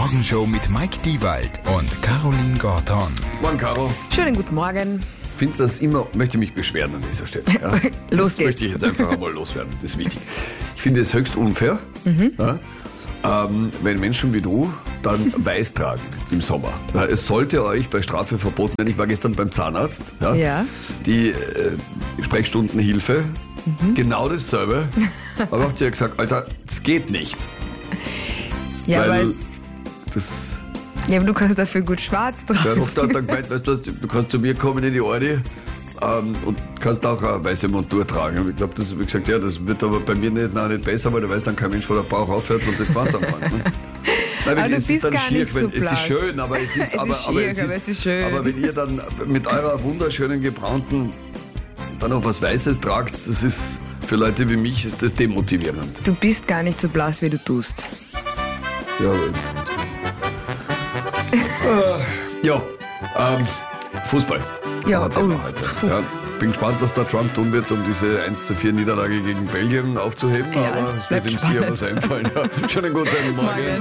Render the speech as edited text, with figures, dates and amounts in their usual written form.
Morgenshow mit Mike Diewald und Caroline Gorton. Morgen, Caro. Schönen guten Morgen. Findest du das immer, möchte mich beschweren an dieser Stelle. Ja? Los Das geht's. möchte ich jetzt einfach einmal loswerden, das ist wichtig. Ich finde es höchst unfair, ja, wenn Menschen wie du dann weiß tragen im Sommer. Ja, es sollte euch bei Strafe verboten werden. Ich war gestern beim Zahnarzt, Ja. die Sprechstundenhilfe, genau dasselbe. Aber auch sie hat gesagt, Alter, das geht nicht. Ja, weil aber, das... aber du kannst dafür gut schwarz Der tragen. Doktor hat dann gemeint, weißt du was, du kannst zu mir kommen in die Aldi und kannst auch eine weiße Montur tragen. Und ich glaube, das habe ich gesagt, ja, das wird aber bei mir nicht besser, weil du weißt, dann kein Mensch vor der Bauch aufhört und das Quant anfängt. Ne? Nein, Aber du es bist ist dann gar schier, nicht so es ist blass. schön, aber es ist, Es ist aber schier, aber es ist schön. Aber wenn ihr dann mit eurer wunderschönen gebraunten dann noch was Weißes tragt, das ist für Leute wie mich ist das demotivierend. Du bist gar nicht so blass, wie du tust. Ja, Fußball. Ja, Thema oh. heute. Ja, bin gespannt, was der Trump tun wird, um diese 1:4 Niederlage gegen Belgien aufzuheben. Ja, aber es es wird bleibt ihm sicher spannend. was einfallen. Ja, schönen guten Morgen.